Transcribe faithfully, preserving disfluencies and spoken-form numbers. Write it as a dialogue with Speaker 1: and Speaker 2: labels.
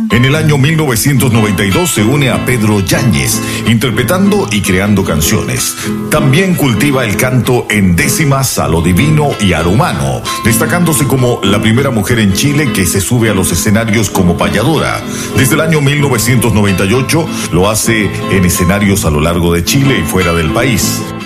Speaker 1: En el año mil novecientos noventa y dos se une a Pedro Yáñez, interpretando y creando canciones. También cultiva el canto en décimas a lo divino y a lo humano, destacándose como la primera mujer en Chile que se sube a los escenarios como payadora. Desde el año mil novecientos noventa y ocho lo hace en escenarios a lo largo de Chile y fuera del país.